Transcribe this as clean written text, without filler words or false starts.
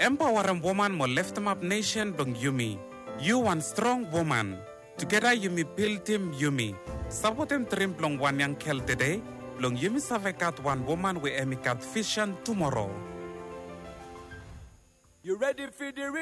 Empower woman mo lift them up nation bang Yumi. You one strong woman. Together Yumi build him Yumi. Support him trim plong one young kel today. Plong Yumi savekat one woman we emikat vision tomorrow. You ready for the